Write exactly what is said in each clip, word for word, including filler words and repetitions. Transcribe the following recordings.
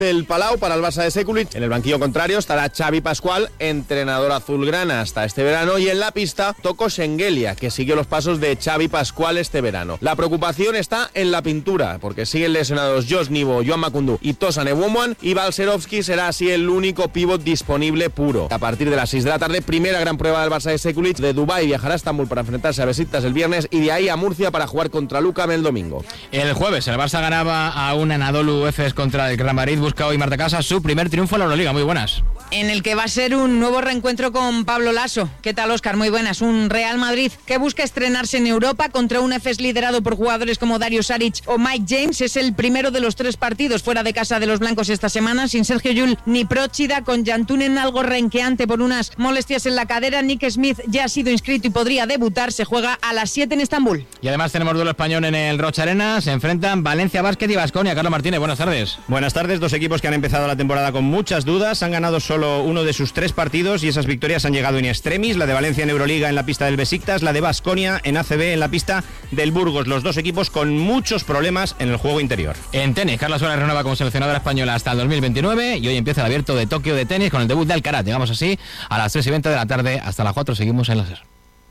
El Palau para el Barça de Sekulic. En el banquillo contrario estará Xavi Pascual, entrenador azulgrana hasta este verano, y en la pista Toko Shengelia, que siguió los pasos de Xavi Pascual este verano. La preocupación está en la pintura, porque siguen lesionados Josh Nivo, Joan Makundu y Tosan Ewomwan, y Balcerovski será así el único pívot disponible puro. A partir de las seis de la tarde, primera gran prueba del Barça de Sekulic. De Dubái viajará a Estambul para enfrentarse a Besiktas el viernes y de ahí a Murcia para jugar contra Lucam el domingo. El jueves el Barça ganaba a un Anadolu Efes contra el Gran Madrid. Busca hoy Marta Casa su primer triunfo en la Euroliga. Muy buenas. En el que va a ser un nuevo reencuentro con Pablo Laso. ¿Qué tal, Óscar? Muy buenas. Un Real Madrid que busca estrenarse en Europa contra un Efes liderado por jugadores como Dario Saric o Mike James. Es el primero de los tres partidos fuera de casa de los blancos esta semana, sin Sergio Llull ni Próchida, con Jantunen algo renqueante por unas molestias en la cadera. Nick Smith ya ha sido inscrito y podría debutar. Se juega a las siete en Estambul. Y además tenemos duelo español en el Rocha Arena. Se enfrentan Valencia Basket y Baskonia. Carlos Martínez, buenas tardes. Buenas tardes. Dos equipos que han empezado la temporada con muchas dudas. Han ganado solo uno de sus tres partidos y esas victorias han llegado in extremis. La de Valencia en Euroliga en la pista del Besiktas, la de Baskonia en A C B en la pista del Burgos. Los dos equipos con muchos problemas en el juego interior. En tenis, Carla Suárez renueva como seleccionadora española hasta el dos mil veintinueve y hoy empieza el Abierto de Tokio de tenis con el debut de Alcaraz. Llegamos así a las tres y veinte de la tarde. Hasta las cuatro seguimos en la SER.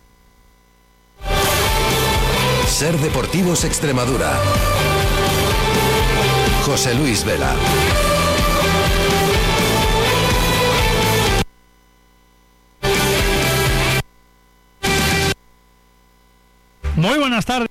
SER Deportivos Extremadura. José Luis Vela. Muy buenas tardes.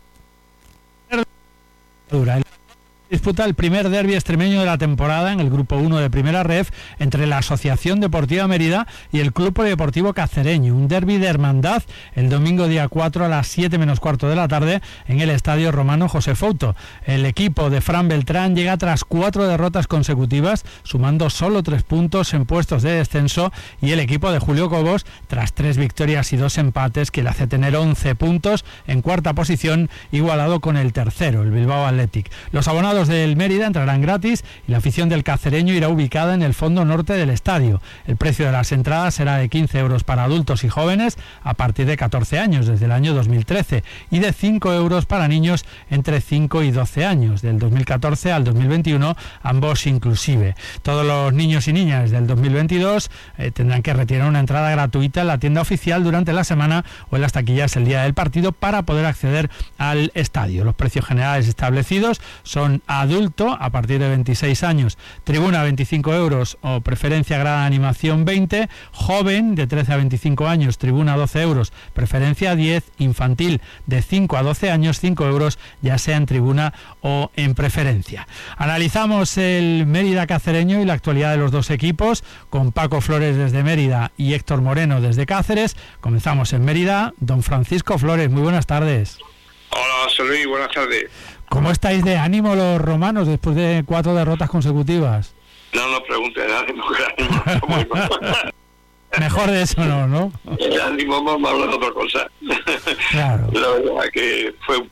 Disputa el primer derbi extremeño de la temporada en el Grupo uno de Primera Ref entre la Asociación Deportiva Mérida y el Club Polideportivo Cacereño. Un derbi de hermandad el domingo día cuatro a las siete menos cuarto de la tarde en el Estadio Romano José Fouto. El equipo de Fran Beltrán llega tras cuatro derrotas consecutivas, sumando solo tres puntos en puestos de descenso, y el equipo de Julio Cobos tras tres victorias y dos empates, que le hace tener once puntos en cuarta posición, igualado con el tercero, el Bilbao Athletic. Los abonados del Mérida entrarán gratis y la afición del Cacereño irá ubicada en el fondo norte del estadio. El precio de las entradas será de quince euros para adultos y jóvenes a partir de catorce años desde el año dos mil trece y de cinco euros para niños entre cinco y doce años del dos mil catorce al dos mil veintiuno, ambos inclusive. Todos los niños y niñas del dos mil veintidós eh, tendrán que retirar una entrada gratuita en la tienda oficial durante la semana o en las taquillas el día del partido para poder acceder al estadio. Los precios generales establecidos son: adulto a partir de veintiséis años, tribuna veinticinco euros o preferencia grada de animación veinte, joven de trece a veinticinco años, tribuna doce euros, preferencia diez, infantil de cinco a doce años, cinco euros, ya sea en tribuna o en preferencia. Analizamos el Mérida Cacereño y la actualidad de los dos equipos con Paco Flores desde Mérida y Héctor Moreno desde Cáceres. Comenzamos en Mérida. Don Francisco Flores, muy buenas tardes. Hola, Luis, buenas tardes. ¿Cómo estáis de ánimo los romanos después de cuatro derrotas consecutivas? No nos preguntes de ánimo, que ánimo. Mejor de eso no, ¿no? El ánimo, vamos a hablar de otra cosa. Claro. La verdad que fue un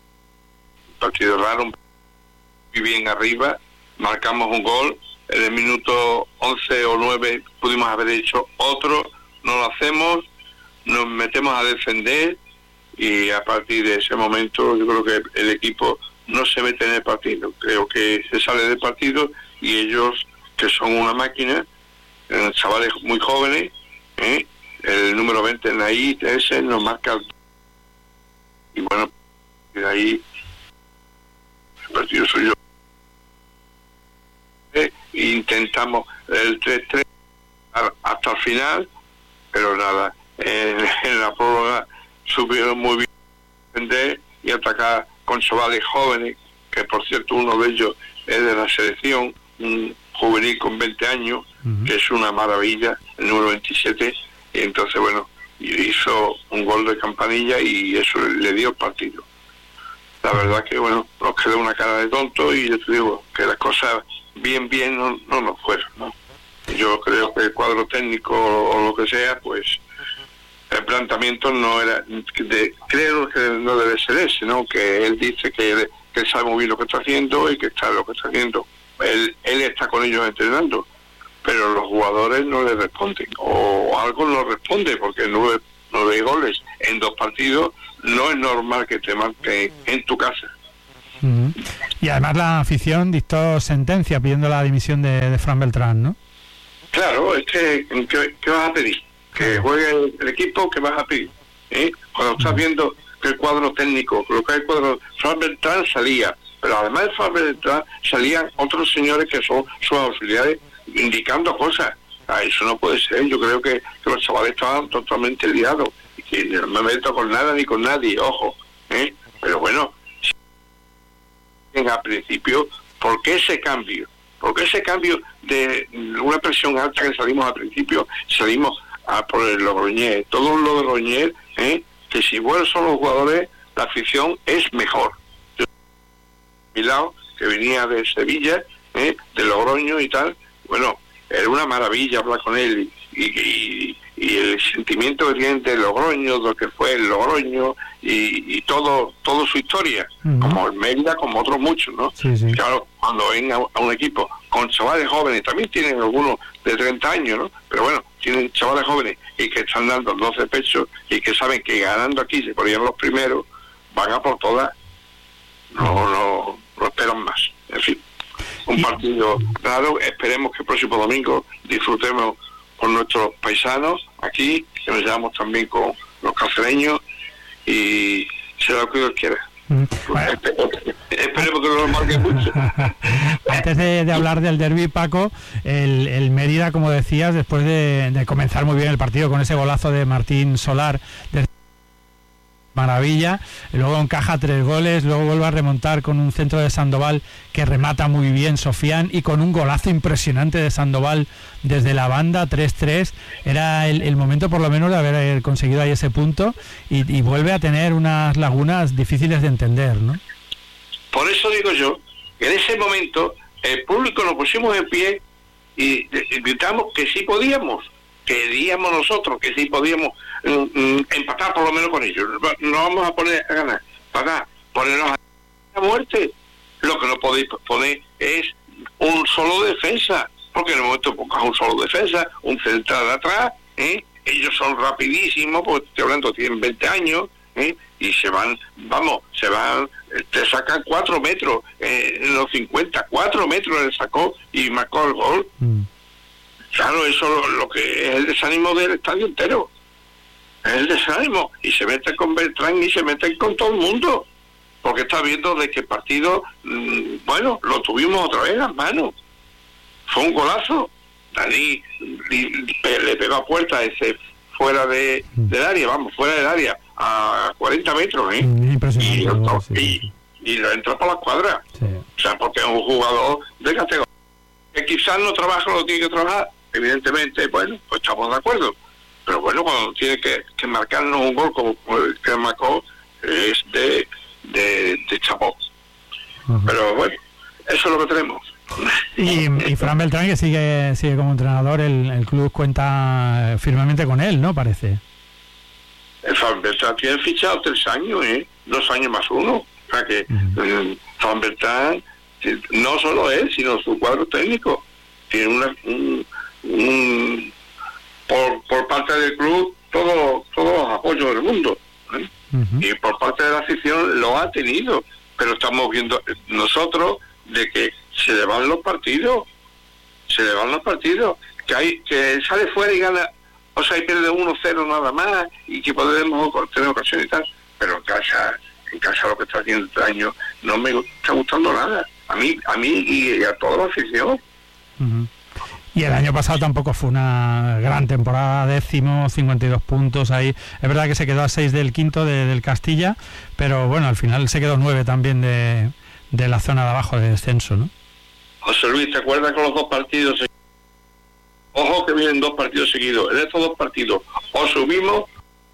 partido raro, muy bien arriba, marcamos un gol, en el minuto once o nueve pudimos haber hecho otro, no lo hacemos, nos metemos a defender, y a partir de ese momento yo creo que el equipo no se mete en el partido, creo que se sale del partido y ellos, que son una máquina, eh, chavales muy jóvenes, ¿eh? El número veinte Naí, ese nos marca, y bueno, de ahí el partido suyo, eh, intentamos el tres tres hasta el final, pero nada, en, en la prórroga supieron muy bien defender y atacar con chavales jóvenes, que por cierto uno de ellos es de la selección, un juvenil con veinte años, uh-huh. que es una maravilla, el número veintisiete, y entonces bueno, hizo un gol de campanilla y eso le dio el partido. La verdad que bueno, nos quedó una cara de tonto y yo te digo que las cosas bien bien no, no nos fueron, ¿no? Yo creo que el cuadro técnico o lo que sea, pues el planteamiento no era, de, creo que no debe ser ese, ¿no? Que él dice que, que él sabe muy bien lo que está haciendo y que está lo que está haciendo. Él, él está con ellos entrenando, pero los jugadores no le responden, o algo no responde, porque nueve, nueve goles en dos partidos no es normal que te marquen en tu casa. Uh-huh. Y además la afición dictó sentencia pidiendo la dimisión de, de Fran Beltrán, ¿no? Claro, es que, ¿qué, qué vas a pedir? Que juegue el, el equipo, ¿qué vas a pedir? ¿Eh? Cuando estás viendo que el cuadro técnico, lo que hay el cuadro, Fran Beltrán salía, pero además de Fran Beltrán salían otros señores que son sus auxiliares indicando cosas. Ah, eso no puede ser. Yo creo que, que los chavales estaban totalmente liados y que no me meto con nada ni con nadie, ojo, ¿eh? Pero bueno, si al principio, ¿por qué ese cambio? ¿Por qué ese cambio de una presión alta que salimos al principio, salimos a por el Logroñés? Todo lo de Logroñés, ¿eh? Que si buenos son los jugadores, la afición es mejor. Yo, mi lado, que venía de Sevilla, ¿eh? De Logroño y tal, bueno, era una maravilla hablar con él y, y, y el sentimiento que tiene de Logroño, de lo que fue el Logroño y, y todo todo su historia, uh-huh. Como el Mérida, como otros muchos, ¿no? Sí, sí. Claro, cuando ven a, a un equipo con chavales jóvenes, también tienen algunos de treinta años, ¿no? Pero bueno, tienen chavales jóvenes y que están dando doce pechos y que saben que ganando aquí se ponían los primeros, van a por todas, no, no, no esperan más, en fin. Un partido raro, esperemos que el próximo domingo disfrutemos con nuestros paisanos aquí, que nos llevamos también con los cacereños y será lo que Dios quiera. Mm. Bueno. Esperemos que no nos marque mucho. Antes de, de hablar del derbi, Paco, el, el Mérida, como decías, después de, de comenzar muy bien el partido con ese golazo de Martín Solar, de maravilla, luego encaja tres goles, luego vuelve a remontar con un centro de Sandoval que remata muy bien Sofián y con un golazo impresionante de Sandoval desde la banda, tres tres, era el, el momento por lo menos de haber conseguido ahí ese punto y, y vuelve a tener unas lagunas difíciles de entender, ¿no? Por eso digo yo, en ese momento el público nos pusimos en pie y gritamos que sí podíamos, queríamos nosotros que sí podíamos mm, empatar por lo menos con ellos. No vamos a poner a ganar, para ponernos a muerte. Lo que no podéis poner es un solo defensa, porque en el momento pongas un solo defensa, un central de atrás, ¿eh? Ellos son rapidísimos, porque estoy hablando, tienen veinte años, ¿eh? Y se van, vamos, se van, te sacan cuatro metros, eh, en los cincuenta, cuatro metros le sacó y marcó el gol. Mm. Claro, eso lo, lo que es el desánimo del estadio entero. Es el desánimo. Y se meten con Beltrán y se meten con todo el mundo. Porque está viendo de que el partido, mmm, bueno, lo tuvimos otra vez en las manos. Fue un golazo. Dani le pegó a puerta ese fuera de, del área, vamos, fuera del área, a cuarenta metros, ¿eh? Impresionante. Y, no, sí, y, sí. y lo entró por la cuadra. Sí. O sea, porque es un jugador de categoría. Que quizás no trabaja lo tiene que trabajar. Evidentemente, bueno, pues estamos de acuerdo. Pero bueno, cuando tiene que, que marcarnos un gol como el que marcó, es de, de, de chapó. Uh-huh. Pero bueno, eso es lo que tenemos. Y, y Fran Beltrán, que sigue sigue como entrenador, el, el club cuenta firmemente con él, ¿no? Parece. El Fran Beltrán tiene fichado tres años, ¿eh? Dos años más uno. O sea que uh-huh. eh, Fran Beltrán, no solo él, sino su cuadro técnico, tiene una... Un, Un, por por parte del club todo, todos los apoyos del mundo, ¿eh? Uh-huh. Y por parte de la afición lo ha tenido, pero estamos viendo nosotros de que se le van los partidos se le van los partidos que hay que sale fuera y gana, o sea, y pierde uno cero nada más y que podemos tener ocasión y tal, pero en casa en casa lo que está haciendo este año no me está gustando nada a mí a mí y a toda la afición. Uh-huh. Y el año pasado tampoco fue una gran temporada, décimo, cincuenta y dos puntos ahí. Es verdad que se quedó a seis del quinto de, del Castilla, pero bueno, al final se quedó nueve también de, de la zona de abajo de descenso, ¿no? José Luis, ¿te acuerdas con los dos partidos seguidos? Ojo que vienen dos partidos seguidos. En estos dos partidos o subimos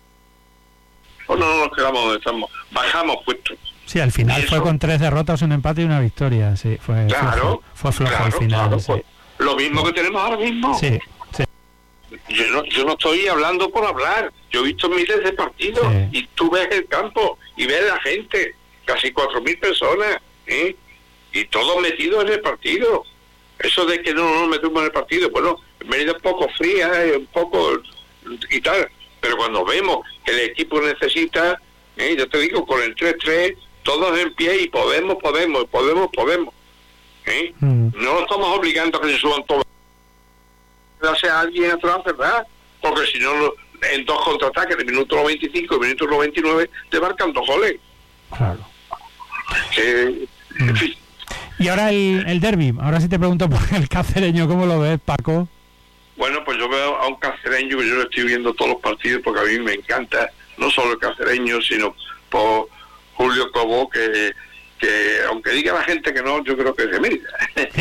o no nos quedamos donde estamos. Bajamos puestos. Sí, al final fue con tres derrotas, un empate y una victoria. Sí, fue claro, flojo, fue flojo claro, al final. Claro, sí. Pues, lo mismo que tenemos ahora mismo. Sí, sí. Yo no, yo no estoy hablando por hablar. Yo he visto miles de partidos sí. Y tú ves el campo y ves la gente, casi cuatro mil personas, ¿eh? Y todos metidos en el partido. Eso de que no nos metemos en el partido, bueno, Mérida un poco fría, un poco y tal, pero cuando vemos que el equipo necesita, ¿eh? Yo te digo, con el tres tres, todos en pie y podemos, podemos, podemos, podemos. ¿Eh? Mm. No lo estamos obligando a que se suban todos. Darse a alguien atrás, ¿verdad? Porque si no, en dos contraataques de minuto noventa y cinco y minuto noventa y nueve te marcan dos goles. Claro. Eh, mm. En fin. Y ahora el, el derbi. Ahora sí te pregunto por el cacereño, ¿cómo lo ves, Paco? Bueno, pues yo veo a un cacereño que yo lo estoy viendo todos los partidos porque a mí me encanta, no solo el cacereño, sino por Julio Cobo, que, que aunque diga la gente que no, yo creo que es de Mérida.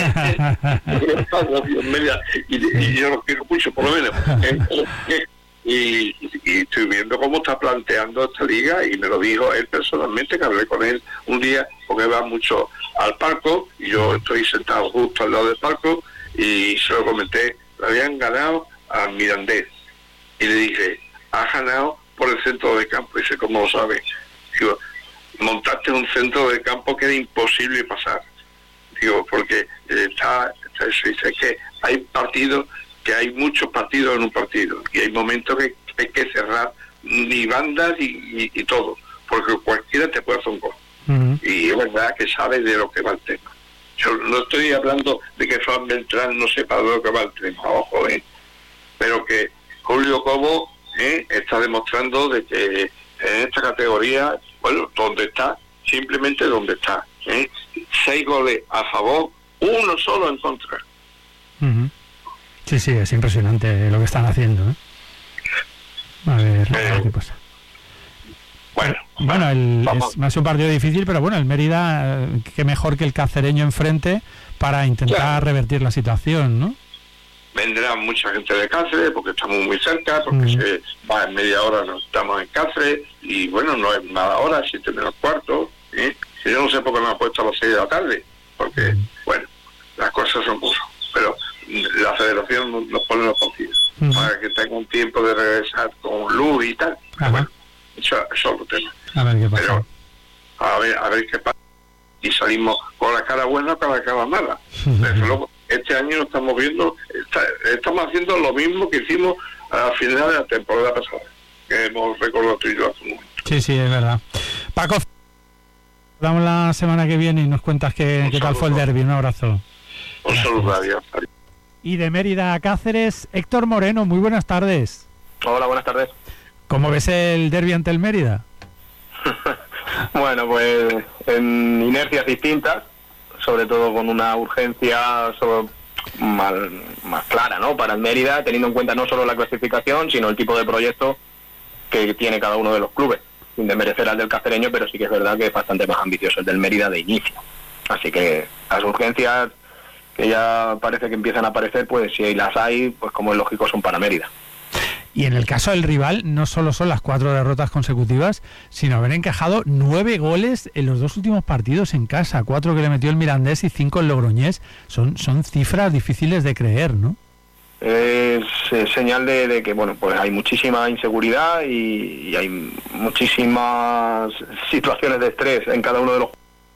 y, y yo lo quiero mucho, por lo menos. y, y estoy viendo cómo está planteando esta liga y me lo dijo él personalmente, que hablé con él un día, porque va mucho al palco y yo estoy sentado justo al lado del palco y se lo comenté. Le habían ganado a Mirandés y le dije, has ganado por el centro de campo. Y dice, ¿cómo lo sabes? Digo, montaste un centro de campo que era imposible pasar. Digo, porque está, está eso. Dice que hay partidos, que hay muchos partidos en un partido y hay momentos que hay que cerrar ni bandas y, y, y todo, porque cualquiera te puede hacer un gol. Uh-huh. Y es verdad que sabe de lo que va el tema. Yo no estoy hablando de que Fran Beltrán no sepa de lo que va el tema, ojo, ¿eh? Pero que Julio Cobo ¿eh? está demostrando de que en esta categoría, bueno, donde está, simplemente donde está. ¿eh? Seis goles a favor, uno solo en contra. Uh-huh. Sí, sí, es impresionante lo que están haciendo, ¿eh? A ver, a ver qué pasa. Bueno, bueno el, es más un partido difícil, pero bueno, el Mérida, qué mejor que el cacereño enfrente para intentar claro. revertir la situación, ¿no? Vendrá mucha gente de Cáceres porque estamos muy cerca, porque mm. se va en media hora, nos estamos en Cáceres y bueno, no es mala hora, siete menos cuarto. ¿eh? Yo no sé por qué me han puesto a las seis de la tarde, porque mm. bueno, las cosas son cosas, pero la federación nos pone los partidos mm. para que tenga un tiempo de regresar con luz y tal. Bueno, Eso, eso es lo tema. A ver qué pasa. Pero, a ver, a ver qué pasa. Y salimos con la cara buena o con la cara mala. Desde luego, este año estamos viendo, está, estamos haciendo lo mismo que hicimos a final de la temporada pasada, que hemos recordado tú y yo hace un momento. Sí, sí, es verdad. Paco, hablamos la semana que viene y nos cuentas qué, qué tal fue el derbi. Un abrazo. Un saludo, adiós. Y de Mérida a Cáceres, Héctor Moreno, muy buenas tardes. Hola, buenas tardes. ¿Cómo ves el derbi ante el Mérida? Bueno, pues en inercias distintas, sobre todo con una urgencia sobre, más, más clara, ¿no? Para el Mérida, teniendo en cuenta no solo la clasificación, sino el tipo de proyecto que tiene cada uno de los clubes. Sin desmerecer al del cacereño, pero sí que es verdad que es bastante más ambicioso el del Mérida de inicio. Así que las urgencias que ya parece que empiezan a aparecer, pues si las hay, pues como es lógico, son para Mérida. Y en el caso del rival, no solo son las cuatro derrotas consecutivas, sino haber encajado nueve goles en los dos últimos partidos en casa, cuatro que le metió el Mirandés y cinco el Logroñés. Son, son cifras difíciles de creer, ¿no? Es, es señal de, de que, bueno, pues hay muchísima inseguridad y, y hay muchísimas situaciones de estrés en cada uno de los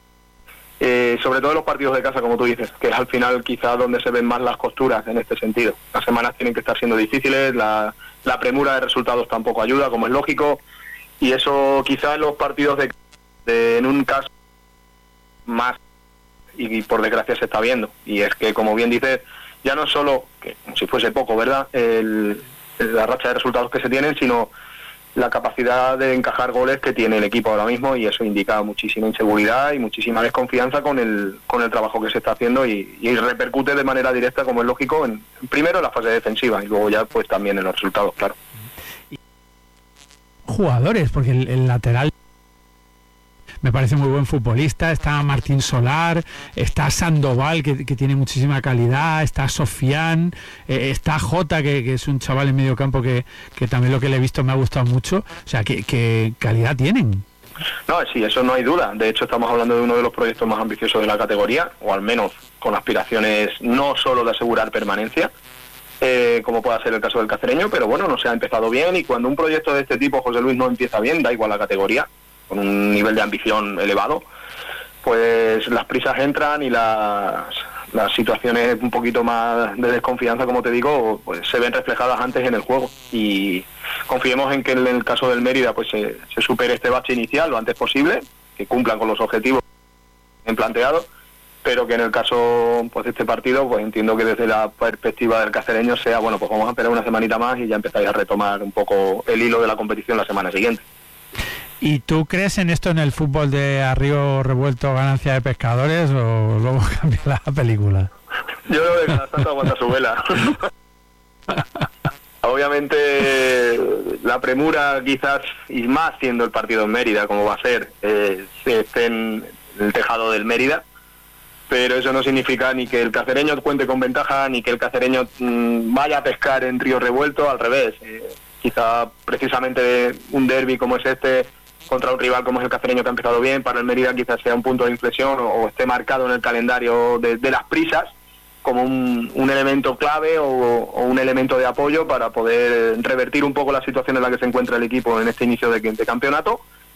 Eh, sobre todo en los partidos de casa, como tú dices, que es al final quizás donde se ven más las costuras en este sentido. Las semanas tienen que estar siendo difíciles, la, la premura de resultados tampoco ayuda, como es lógico, y eso quizás en los partidos de, de en un caso más, y, y por desgracia se está viendo, y es que, como bien dices, ya no es solo, que como si fuese poco, ¿verdad?, el, la racha de resultados que se tienen, sino la capacidad de encajar goles que tiene el equipo ahora mismo, y eso indica muchísima inseguridad y muchísima desconfianza con el con el trabajo que se está haciendo y, y repercute de manera directa, como es lógico, en, primero en la fase defensiva y luego ya pues también en los resultados, claro. Jugadores, porque el, el lateral me parece muy buen futbolista, está Martín Solar, está Sandoval, que, que tiene muchísima calidad, está Sofián, eh, está Jota, que, que es un chaval en medio campo que, que también lo que le he visto me ha gustado mucho. O sea, ¿qué, qué calidad tienen? No, sí, eso no hay duda. De hecho, estamos hablando de uno de los proyectos más ambiciosos de la categoría, o al menos con aspiraciones no solo de asegurar permanencia, eh, como pueda ser el caso del cacereño, pero bueno, no se ha empezado bien, y cuando un proyecto de este tipo, José Luis, no empieza bien, da igual la categoría, con un nivel de ambición elevado, pues las prisas entran y las, las situaciones un poquito más de desconfianza, como te digo, pues se ven reflejadas antes en el juego, y confiemos en que en el caso del Mérida pues se, se supere este bache inicial lo antes posible, que cumplan con los objetivos bien planteados, pero que en el caso pues de este partido, pues entiendo que desde la perspectiva del cacereño sea, bueno, pues vamos a esperar una semanita más y ya empezáis a retomar un poco el hilo de la competición la semana siguiente. ¿Y tú crees en esto, en el fútbol de a río revuelto ganancia de pescadores, o luego cambia la película? Yo creo que cada santo aguanta su vela. Obviamente la premura quizás, y más siendo el partido en Mérida como va a ser, eh, se esté en el tejado del Mérida, pero eso no significa ni que el cacereño cuente con ventaja, ni que el cacereño mmm, vaya a pescar en río revuelto, al revés. Eh, quizá precisamente un derbi como es este, contra un rival como es el cacereño que ha empezado bien, para el Mérida quizás sea un punto de inflexión o, o esté marcado en el calendario de, de las prisas como un, un elemento clave o, o un elemento de apoyo para poder revertir un poco la situación en la que se encuentra el equipo en este inicio de, de campeonato,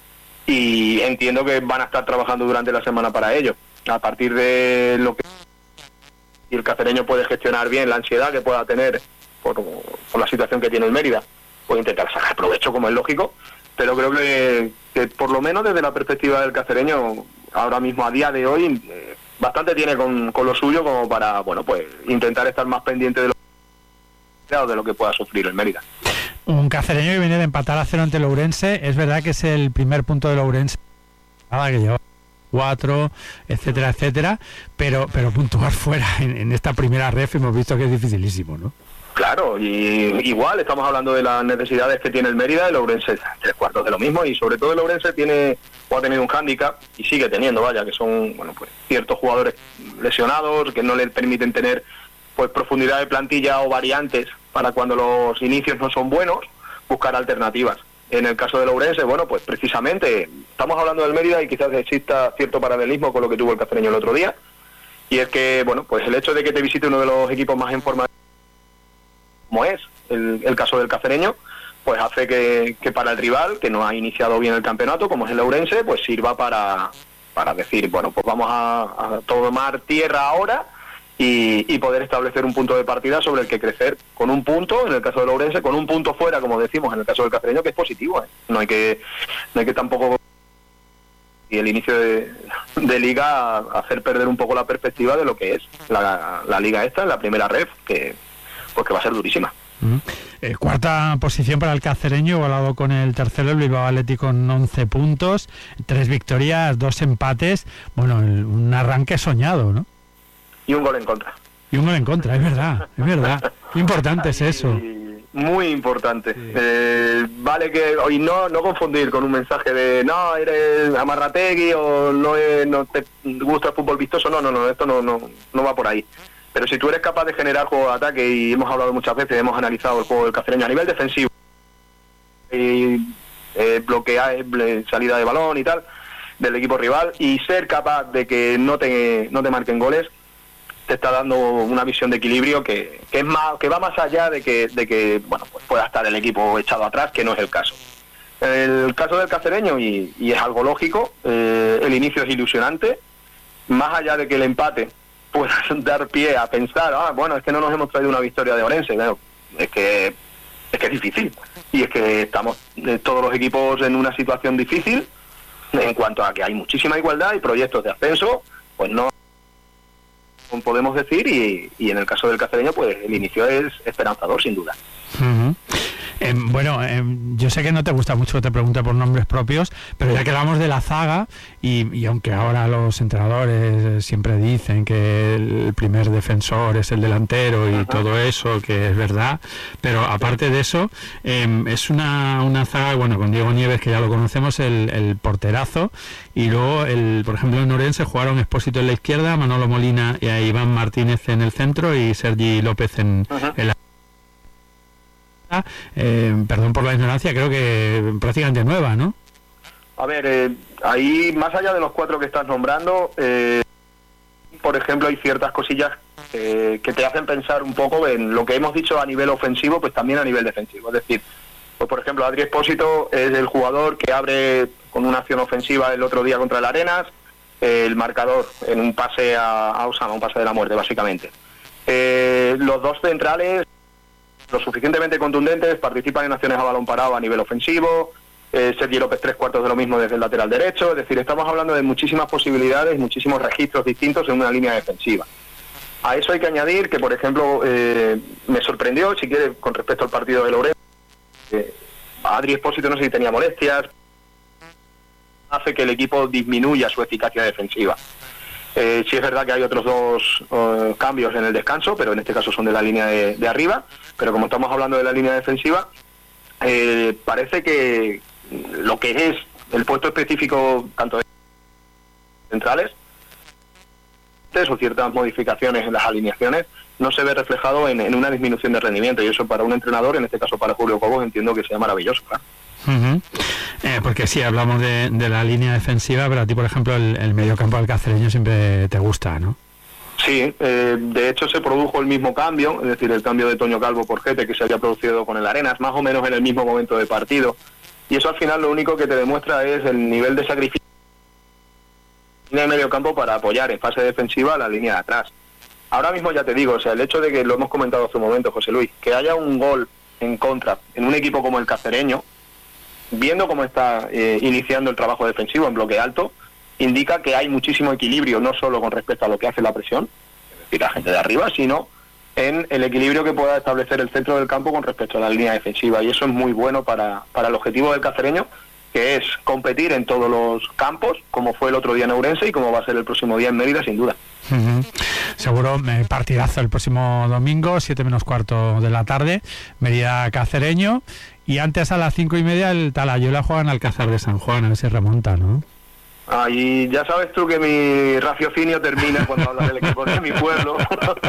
y entiendo que van a estar trabajando durante la semana para ello. A partir de lo que y el cacereño puede gestionar bien la ansiedad que pueda tener por, por la situación que tiene el Mérida, puede intentar sacar provecho, como es lógico, pero creo que, que por lo menos desde la perspectiva del cacereño, ahora mismo a día de hoy, eh, bastante tiene con, con lo suyo como para, bueno, pues intentar estar más pendiente de lo, de lo que pueda sufrir el Mérida. Un cacereño que viene de empatar a cero ante el Ourense. Es verdad que es el primer punto del Ourense, nada que lleva cuatro, etcétera, etcétera, pero pero puntuar fuera en, en esta primera ref hemos visto que es dificilísimo, ¿no? Claro, y igual estamos hablando de las necesidades que tiene el Mérida, el Ourense tres cuartos de lo mismo, y sobre todo el Ourense tiene o ha tenido un hándicap, y sigue teniendo, vaya, que son, bueno, pues ciertos jugadores lesionados que no le permiten tener pues profundidad de plantilla o variantes para cuando los inicios no son buenos, buscar alternativas. En el caso del Ourense, bueno, pues precisamente estamos hablando del Mérida y quizás exista cierto paralelismo con lo que tuvo el cacereño el otro día, y es que, bueno, pues el hecho de que te visite uno de los equipos más en forma, como es el, el caso del cacereño, pues hace que, que para el rival, que no ha iniciado bien el campeonato, como es el Ourense, pues sirva para, para decir, bueno, pues vamos a, a tomar tierra ahora y, y poder establecer un punto de partida sobre el que crecer con un punto, en el caso del Ourense, con un punto fuera, como decimos, en el caso del cacereño, que es positivo, ¿eh? No hay que, no hay que tampoco, y el inicio de, de liga, hacer perder un poco la perspectiva de lo que es la, la liga esta, la primera ref, que pues que va a ser durísima. Uh-huh. Eh, cuarta posición para el cacereño, igualado con el tercero, el Bilbao Athletic, con once puntos, tres victorias, dos empates. Bueno, el, un arranque soñado, ¿no? Y un gol en contra. Y un gol en contra, es verdad, es verdad. Qué importante es eso. Muy importante. Sí. Eh, vale que hoy no no confundir con un mensaje de no, eres amarrategui o no, es, no te gusta el fútbol vistoso. No, no, no, esto no, no, no va por ahí. Pero si tú eres capaz de generar juego de ataque, y hemos hablado muchas veces, hemos analizado el juego del cacereño a nivel defensivo, y, eh, bloquear, salida de balón y tal, del equipo rival, y ser capaz de que no te, no te marquen goles, te está dando una visión de equilibrio que, que es más, que va más allá de que, de que bueno, pues pueda estar el equipo echado atrás, que no es el caso. El caso del cacereño, y, y es algo lógico, eh, el inicio es ilusionante, más allá de que el empate pueda dar pie a pensar, ah, bueno, es que no nos hemos traído una victoria de Ourense. Bueno, es que es que es difícil, y es que estamos eh, todos los equipos en una situación difícil en cuanto a que hay muchísima igualdad y proyectos de ascenso, pues no podemos decir, y, y en el caso del cacereño, pues el inicio es esperanzador, sin duda. Uh-huh. Eh, bueno, eh, yo sé que no te gusta mucho que te pregunte por nombres propios, pero ya que hablamos de la zaga, y, y aunque ahora los entrenadores siempre dicen que el primer defensor es el delantero y uh-huh. todo eso, que es verdad, pero aparte de eso, eh, es una, una zaga, bueno, con Diego Nieves, que ya lo conocemos, el, el porterazo, y luego, el, por ejemplo, en Ourense jugaron Expósito en la izquierda, Manolo Molina y Iván Martínez en el centro, y Sergi López en, uh-huh. en la... Eh, perdón por la ignorancia, creo que prácticamente nueva, ¿no? A ver, eh, ahí, más allá de los cuatro que estás nombrando, eh, por ejemplo, hay ciertas cosillas eh, que te hacen pensar un poco en lo que hemos dicho a nivel ofensivo, pues también a nivel defensivo. Es decir, pues por ejemplo, Adri Expósito es el jugador que abre con una acción ofensiva el otro día contra el Arenas, eh, el marcador en un pase a, a Osama, un pase de la muerte, básicamente. Eh, los dos centrales, lo suficientemente contundentes, participan en acciones a balón parado a nivel ofensivo, eh, Sergi López tres cuartos de lo mismo desde el lateral derecho. Es decir, estamos hablando de muchísimas posibilidades, muchísimos registros distintos en una línea defensiva. A eso hay que añadir que, por ejemplo, eh, me sorprendió, si quiere, con respecto al partido de Lorenzo, eh, Adri Espósito no sé si tenía molestias, hace que el equipo disminuya su eficacia defensiva. Eh, sí es verdad que hay otros dos uh, cambios en el descanso, pero en este caso son de la línea de, de arriba, pero como estamos hablando de la línea defensiva, eh, parece que lo que es el puesto específico tanto de centrales o ciertas modificaciones en las alineaciones no se ve reflejado en, en una disminución de rendimiento, y eso para un entrenador, en este caso para Julio Cobos, entiendo que sea maravilloso, ¿verdad? Uh-huh. Eh, porque sí, hablamos de, de la línea defensiva, pero a ti, por ejemplo, el, el mediocampo del cacereño siempre te gusta, ¿no? Sí, eh, de hecho se produjo el mismo cambio, es decir, el cambio de Toño Calvo por Gete que se había producido con el Arenas, más o menos en el mismo momento de partido, y eso al final lo único que te demuestra es el nivel de sacrificio de medio campo para apoyar en fase defensiva a la línea de atrás. Ahora mismo ya te digo, o sea, el hecho de que lo hemos comentado hace un momento, José Luis, que haya un gol en contra en un equipo como el cacereño, viendo cómo está eh, iniciando el trabajo defensivo en bloque alto, indica que hay muchísimo equilibrio, no solo con respecto a lo que hace la presión, es decir, la gente de arriba, sino en el equilibrio que pueda establecer el centro del campo con respecto a la línea defensiva, y eso es muy bueno para, para el objetivo del cacereño, que es competir en todos los campos, como fue el otro día en Ourense y como va a ser el próximo día en Mérida, sin duda. Uh-huh. Seguro, eh, partidazo el próximo domingo, siete menos cuarto de la tarde, Mérida Cacereño, y antes a las cinco y media el Talayuela juega en Alcázar de San Juan, a ver si remonta, ¿no? Ah, y ya sabes tú que mi raciocinio termina cuando hablas del equipo de mi pueblo.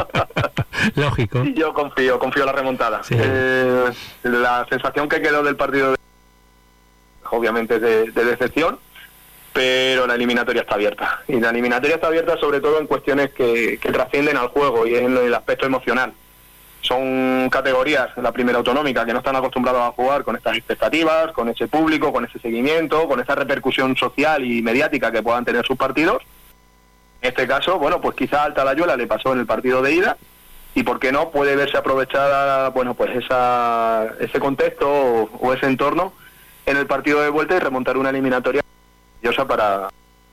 Lógico. Y yo confío, confío en la remontada. Sí. Eh, la sensación que quedó del partido de... obviamente es de, de decepción, pero la eliminatoria está abierta. Y la eliminatoria está abierta sobre todo en cuestiones que, que trascienden al juego y en el aspecto emocional. Son categorías, la primera autonómica, que no están acostumbrados a jugar con estas expectativas, con ese público, con ese seguimiento, con esa repercusión social y mediática que puedan tener sus partidos. En este caso, bueno, pues quizá al Talayuela le pasó en el partido de ida, y por qué no puede verse aprovechada, bueno, pues esa, ese contexto o, o ese entorno en el partido de vuelta y remontar una eliminatoria maravillosa para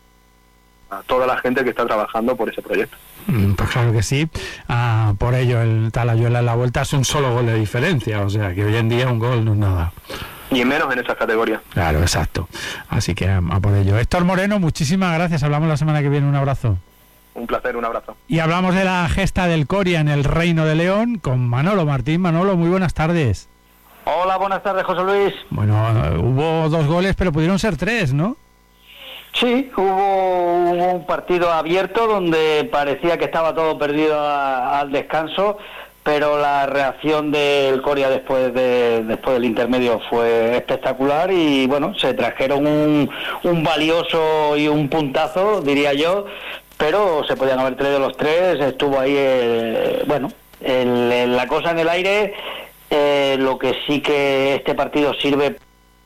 a toda la gente que está trabajando por ese proyecto. Pues claro que sí. Ah, por ello el Talayuela en la vuelta es un solo gol de diferencia, o sea que hoy en día un gol no es nada. Y menos en esas categorías. Claro, exacto. Así que a por ello. Héctor Moreno, muchísimas gracias. Hablamos la semana que viene. Un abrazo. Un placer, un abrazo. Y hablamos de la gesta del Coria en el Reino de León con Manolo Martín. Manolo, muy buenas tardes. Hola, buenas tardes, José Luis. Bueno, hubo dos goles, pero pudieron ser tres, ¿no? Sí, hubo, hubo un partido abierto donde parecía que estaba todo perdido a, al descanso, pero la reacción del Coria después de después del intermedio fue espectacular y bueno, se trajeron un, un valioso y un puntazo, diría yo, pero se podían haber traído los tres. Estuvo ahí, eh, bueno, el, el, la cosa en el aire. Eh, lo que sí que este partido sirve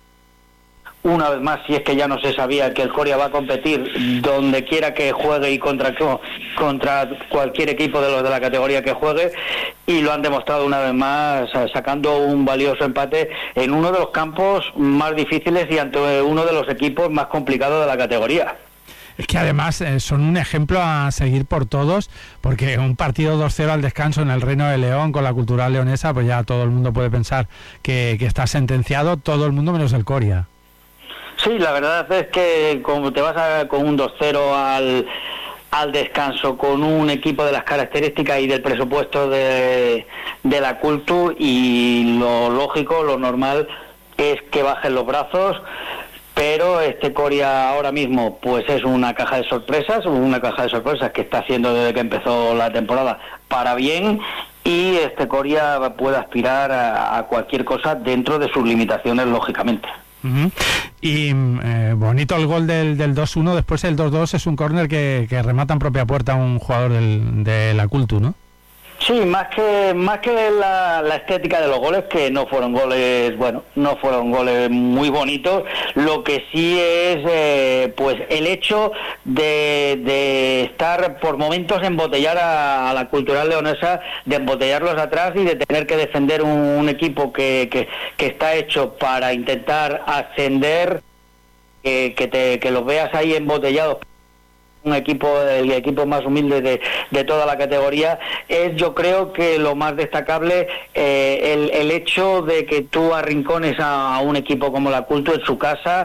una vez más, si es que ya no se sabía, que el Coria va a competir donde quiera que juegue y contra contra cualquier equipo de los de la categoría que juegue, y lo han demostrado una vez más sacando un valioso empate en uno de los campos más difíciles y ante uno de los equipos más complicados de la categoría. Es que además eh, son un ejemplo a seguir por todos, porque un partido dos cero al descanso en el Reino de León con la Cultural Leonesa, pues ya todo el mundo puede pensar que, que está sentenciado, todo el mundo menos el Coria. Sí, la verdad es que como te vas a, con un dos cero al, al descanso, con un equipo de las características y del presupuesto de, de la Cultu, y lo lógico, lo normal es que bajen los brazos. Pero este Coria ahora mismo pues es una caja de sorpresas, una caja de sorpresas que está haciendo desde que empezó la temporada para bien, y este Coria puede aspirar a, a cualquier cosa dentro de sus limitaciones, lógicamente. Uh-huh. Y eh, bonito el gol del, del dos uno, después el dos dos es un córner que, que remata en propia puerta a un jugador del, de la Cultu, ¿no? Sí, más que más que la, la estética de los goles, que no fueron goles, bueno, no fueron goles muy bonitos, lo que sí es eh, pues el hecho de, de estar por momentos embotellar a, a la Cultural Leonesa, de embotellarlos atrás y de tener que defender un, un equipo que, que, que está hecho para intentar ascender, que, que, te, que los veas ahí embotellados. Un equipo, el equipo más humilde de, de toda la categoría, es yo creo que lo más destacable eh, el, el hecho de que tú arrincones a, a un equipo como la Culto en su casa,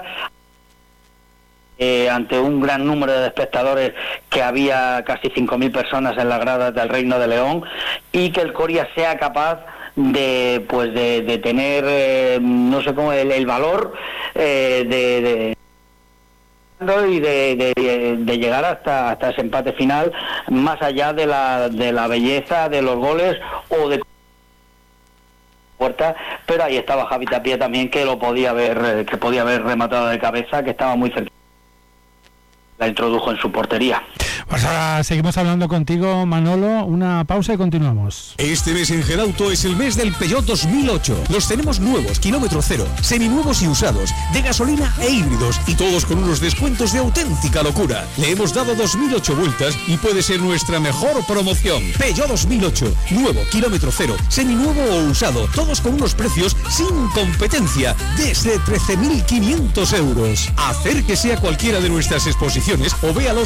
eh, ante un gran número de espectadores, que había casi cinco mil personas en las gradas del Reino de León, y que el Coria sea capaz de pues de, de tener eh, no sé cómo el, el valor eh, de, de y de, de, de llegar hasta hasta ese empate final, más allá de la de la belleza de los goles o de puerta, pero ahí estaba Javi Tapia también, que lo podía haber que podía haber rematado de cabeza, que estaba muy cerca, la introdujo en su portería. Pues ahora seguimos hablando contigo, Manolo, una pausa y continuamos. Este mes en Gerauto es el mes del Peugeot dos mil ocho. Los tenemos nuevos, kilómetro cero, seminuevos y usados, de gasolina e híbridos, y todos con unos descuentos de auténtica locura. Le hemos dado dos mil ocho vueltas y puede ser nuestra mejor promoción. Peugeot dos mil ocho, nuevo, kilómetro cero, seminuevo o usado, todos con unos precios sin competencia, desde trece mil quinientos euros. Acérquese a cualquiera de nuestras exposiciones o véalos